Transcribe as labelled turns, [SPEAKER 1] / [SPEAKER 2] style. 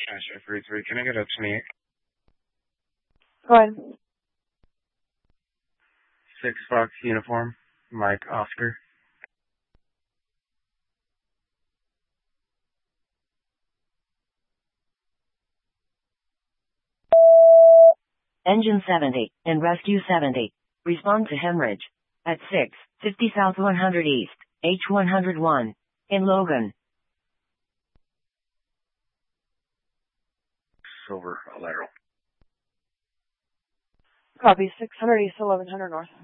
[SPEAKER 1] Sure, 33. Can I get a 28?
[SPEAKER 2] Go ahead.
[SPEAKER 1] 6 Fox uniform, Mike Oscar.
[SPEAKER 3] Engine 70 and Rescue 70. Respond to hemorrhage at 650 South 100 East, H101 in Logan.
[SPEAKER 1] Silver lateral.
[SPEAKER 2] Copy. 600 East, 1100 North.